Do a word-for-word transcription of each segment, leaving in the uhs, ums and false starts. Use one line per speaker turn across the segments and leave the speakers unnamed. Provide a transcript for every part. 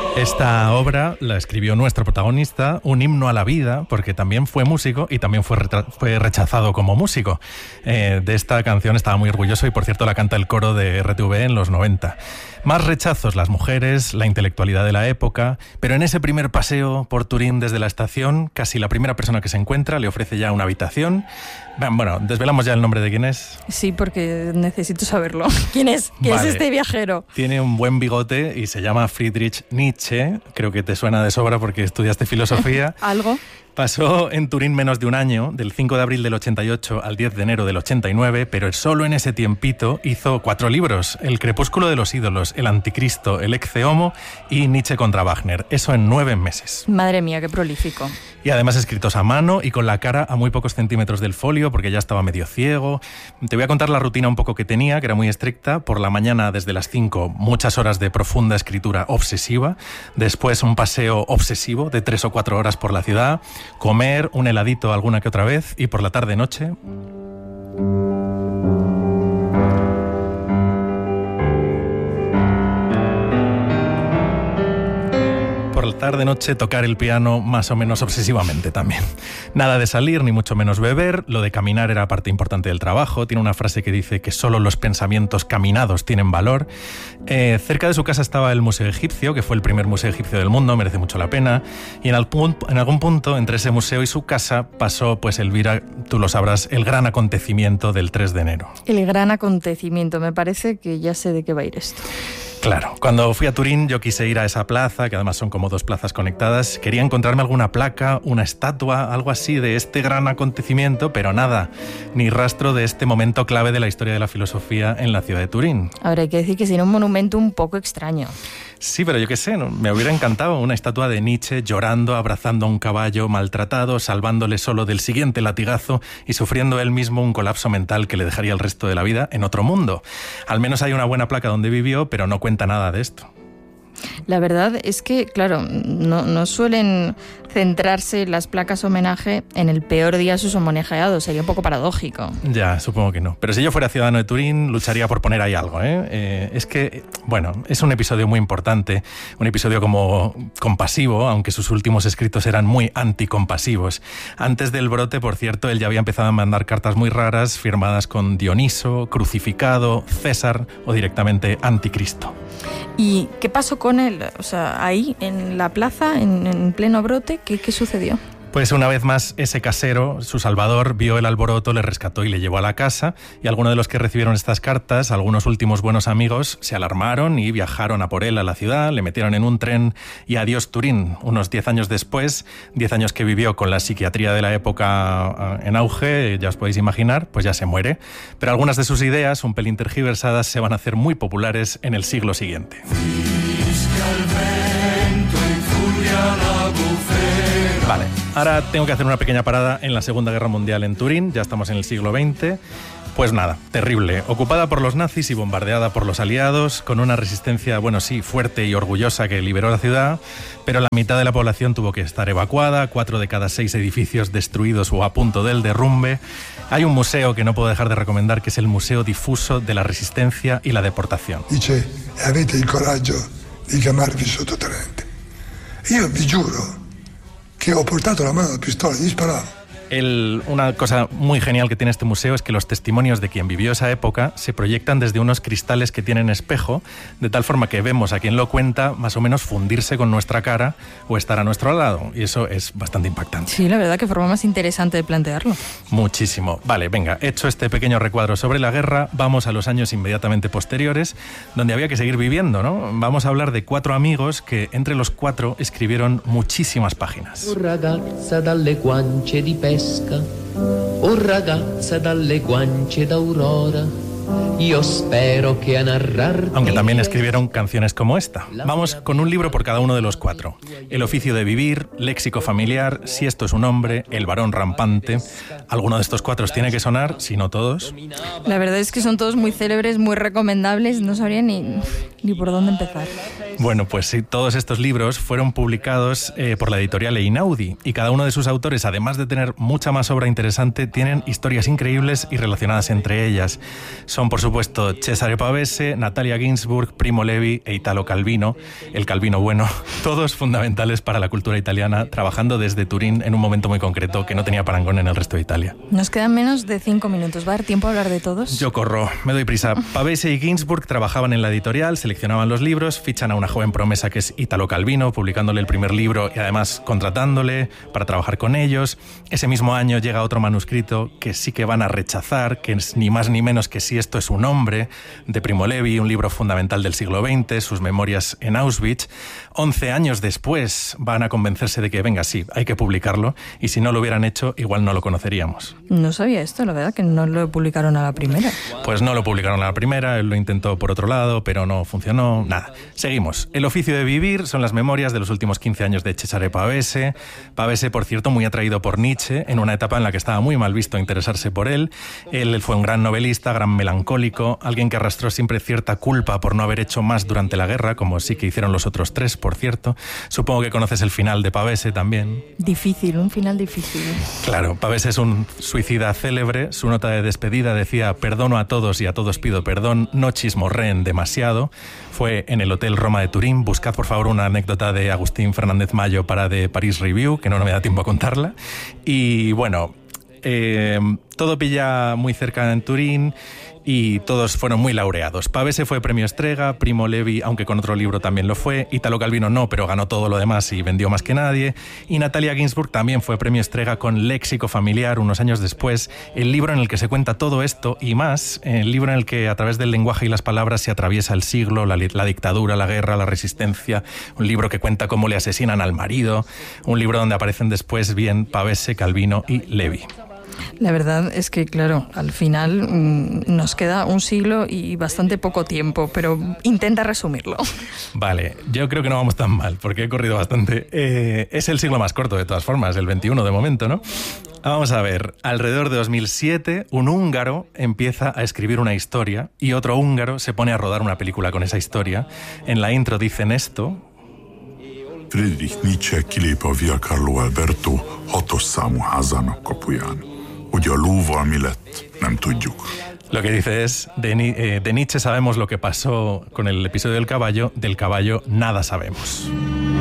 Esta obra la escribió nuestro protagonista, un himno a la vida, porque también fue músico y también fue, retra- fue rechazado como músico. Eh, de esta canción estaba muy orgulloso y, por cierto, la canta el coro de R T V en los noventa. Más rechazos, las mujeres, la intelectualidad de la época, pero en ese primer paseo por Turín desde la estación, casi la primera persona que se encuentra le ofrece ya una habitación. Bueno, desvelamos ya el nombre de quién es.
Sí, porque necesito saberlo. ¿Quién es? ¿Quién
Vale.
es este viajero?
Tiene un buen bigote y se llama Friedrich Nietzsche. Creo que te suena de sobra porque estudiaste filosofía.
¿Algo?
Pasó en Turín menos de un año, del cinco de abril del ochenta y ocho al diez de enero del ochenta y nueve, pero solo en ese tiempito hizo cuatro libros: El crepúsculo de los ídolos, El anticristo, El ecce homo y Nietzsche contra Wagner. Eso en nueve meses.
Madre mía, qué prolífico.
Y además escritos a mano y con la cara a muy pocos centímetros del folio porque ya estaba medio ciego. Te voy a contar la rutina un poco que tenía, que era muy estricta. Por la mañana, desde las cinco, muchas horas de profunda escritura obsesiva. Después un paseo obsesivo de tres o cuatro horas por la ciudad. Comer un heladito alguna que otra vez. Y por la tarde-noche... por la tarde-noche tocar el piano más o menos obsesivamente también. Nada de salir, ni mucho menos beber. Lo de caminar era parte importante del trabajo. Tiene una frase que dice que solo los pensamientos caminados tienen valor. Eh, cerca de su casa estaba el Museo Egipcio, que fue el primer museo egipcio del mundo, merece mucho la pena. Y en algún, en algún punto, entre ese museo y su casa, pasó, pues Elvira, tú lo sabrás, el gran acontecimiento del tres de enero.
El gran acontecimiento. Me parece que ya sé de qué va a ir esto.
Claro, cuando fui a Turín yo quise ir a esa plaza, que además son como dos plazas conectadas. Quería encontrarme alguna placa, una estatua, algo así de este gran acontecimiento, pero nada, ni rastro de este momento clave de la historia de la filosofía en la ciudad de Turín.
Ahora hay que decir que sería un monumento un poco extraño.
Sí, pero yo qué sé, ¿no? Me hubiera encantado una estatua de Nietzsche llorando, abrazando a un caballo maltratado, salvándole solo del siguiente latigazo y sufriendo él mismo un colapso mental que le dejaría el resto de la vida en otro mundo. Al menos hay una buena placa donde vivió, pero no cuenta nada de esto.
La verdad es que, claro, no, no suelen centrarse las placas homenaje en el peor día de sus homenajeados. Sería un poco paradójico.
Ya, supongo que no. Pero si yo fuera ciudadano de Turín, lucharía por poner ahí algo, ¿eh? Eh, es que, bueno, es un episodio muy importante, un episodio como compasivo, aunque sus últimos escritos eran muy anticompasivos. Antes del brote, por cierto, él ya había empezado a mandar cartas muy raras, firmadas con Dioniso, Crucificado, César o directamente Anticristo.
¿Y qué pasó con él? O sea, ahí, en la plaza, en, en pleno brote, ¿qué, qué sucedió?
Pues una vez más ese casero, su salvador, vio el alboroto, le rescató y le llevó a la casa, y algunos de los que recibieron estas cartas, algunos últimos buenos amigos, se alarmaron y viajaron a por él a la ciudad, le metieron en un tren y adiós Turín. Unos diez años después, diez años que vivió con la psiquiatría de la época en auge, ya os podéis imaginar, pues ya se muere. Pero algunas de sus ideas, un pelín tergiversadas, se van a hacer muy populares en el siglo siguiente. Vale, ahora tengo que hacer una pequeña parada en la Segunda Guerra Mundial en Turín, ya estamos en el siglo veinte. Pues nada, terrible. Ocupada por los nazis y bombardeada por los aliados, con una resistencia, bueno, sí, fuerte y orgullosa que liberó la ciudad, pero la mitad de la población tuvo que estar evacuada, cuatro de cada seis edificios destruidos o a punto del derrumbe. Hay un museo que no puedo dejar de recomendar, que es el Museo Difuso de la Resistencia y la Deportación.
Dice, avete il coraggio di chiamarvi sottotenente. Io vi giuro che ho portato la mano alla pistola e gli sparavo.
El, una cosa muy genial que tiene este museo es que los testimonios de quien vivió esa época se proyectan desde unos cristales que tienen espejo, de tal forma que vemos a quien lo cuenta más o menos fundirse con nuestra cara o estar a nuestro lado, y eso es bastante impactante.
Sí, la verdad que forma más interesante de plantearlo.
Muchísimo. Vale, venga, hecho este pequeño recuadro sobre la guerra, vamos a los años inmediatamente posteriores, donde había que seguir viviendo, ¿no? Vamos a hablar de cuatro amigos que entre los cuatro escribieron muchísimas páginas.
Oh, ragazza dalle guance di pesca, oh ragazza dalle guance d'aurora, io spero che a narrar.
Aunque también escribieron canciones como esta. Vamos con un libro por cada uno de los cuatro. El oficio de vivir, Léxico familiar, Si esto es un hombre, El varón rampante. Alguno de estos cuatro tiene que sonar, si no todos.
La verdad es que son todos muy célebres, muy recomendables, no sabría ni, ni por dónde empezar.
Bueno, pues sí, todos estos libros fueron publicados eh, por la editorial Einaudi, y cada uno de sus autores, además de tener mucha más obra interesante, tienen historias increíbles y relacionadas entre ellas. Son son, por supuesto, Cesare Pavese, Natalia Ginzburg, Primo Levi e Italo Calvino, el Calvino bueno, todos fundamentales para la cultura italiana, trabajando desde Turín en un momento muy concreto que no tenía parangón en el resto de Italia.
Nos quedan menos de cinco minutos. ¿Va a dar tiempo a hablar de todos?
Yo corro, me doy prisa. Pavese y Ginzburg trabajaban en la editorial, seleccionaban los libros, fichan a una joven promesa que es Italo Calvino, publicándole el primer libro y además contratándole para trabajar con ellos. Ese mismo año llega otro manuscrito que sí que van a rechazar, que es ni más ni menos que Si esto es un hombre, de Primo Levi, un libro fundamental del siglo veinte, sus memorias en Auschwitz. Once años después van a convencerse de que, venga, sí, hay que publicarlo, y si no lo hubieran hecho, igual no lo conoceríamos.
No sabía esto, la verdad, que no lo publicaron a la primera.
Pues no lo publicaron a la primera, él lo intentó por otro lado, pero no funcionó, nada. Seguimos. El oficio de vivir son las memorias de los últimos quince años de Cesare Pavese. Pavese, por cierto, muy atraído por Nietzsche, en una etapa en la que estaba muy mal visto interesarse por él. Él fue un gran novelista, gran melancólico, alguien que arrastró siempre cierta culpa por no haber hecho más durante la guerra, como sí que hicieron los otros tres, por cierto. Supongo que conoces el final de Pavese también.
Difícil, un final difícil.
Claro, Pavese es un suicida célebre. Su nota de despedida decía: perdono a todos y a todos pido perdón, no chismorreen demasiado. Fue en el Hotel Roma de Turín. Buscad, por favor, una anécdota de Agustín Fernández Mayo para The Paris Review, que no, no me da tiempo a contarla. Y bueno, eh, todo pilla muy cerca en Turín y todos fueron muy laureados. Pavese fue premio Strega, Primo Levi, aunque con otro libro también lo fue, Italo Calvino no, pero ganó todo lo demás y vendió más que nadie, y Natalia Ginzburg también fue premio Strega con Léxico familiar unos años después, el libro en el que se cuenta todo esto y más, el libro en el que a través del lenguaje y las palabras se atraviesa el siglo, la, la dictadura, la guerra, la resistencia, un libro que cuenta cómo le asesinan al marido, un libro donde aparecen después bien Pavese, Calvino y Levi.
La verdad es que, claro, al final mmm, nos queda un siglo y bastante poco tiempo, pero intenta resumirlo.
Vale, yo creo que no vamos tan mal, porque he corrido bastante. Eh, es el siglo más corto, de todas formas, el veintiuno de momento, ¿no? Vamos a ver, alrededor de dos mil siete, un húngaro empieza a escribir una historia y otro húngaro se pone a rodar una película con esa historia. En la intro dicen esto:
Friedrich Nietzsche kilép a Via Carlo Alberto hatos számú házának kapuján. Hogy a lóval mi lett, nem tudjuk.
Lo que dice es, de, eh, de Nietzsche sabemos lo que pasó con el episodio del caballo, del caballo nada sabemos.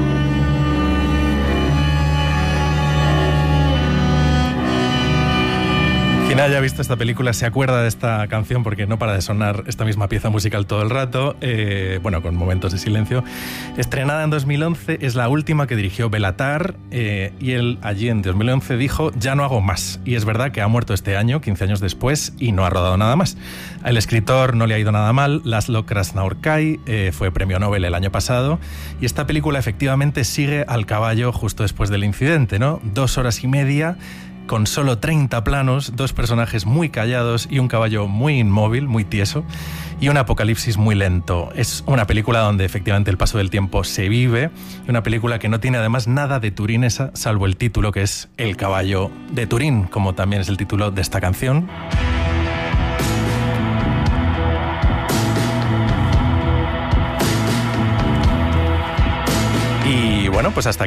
Quien haya visto esta película se acuerda de esta canción porque no para de sonar esta misma pieza musical todo el rato, eh, bueno, con momentos de silencio. Estrenada en dos mil once, es la última que dirigió Béla Tarr, eh, y él allí en dos mil once dijo: ya no hago más. Y es verdad que ha muerto este año, quince años después, y no ha rodado nada más. El escritor no le ha ido nada mal, Laszlo Krasznaorkai, eh, fue premio Nobel el año pasado, y esta película efectivamente sigue al caballo justo después del incidente, ¿no? Dos horas y media, con solo treinta planos, dos personajes muy callados y un caballo muy inmóvil, muy tieso, y un apocalipsis muy lento. Es una película donde efectivamente el paso del tiempo se vive, y una película que no tiene además nada de turinesa, salvo el título, que es El caballo de Turín, como también es el título de esta canción. Y bueno, pues hasta aquí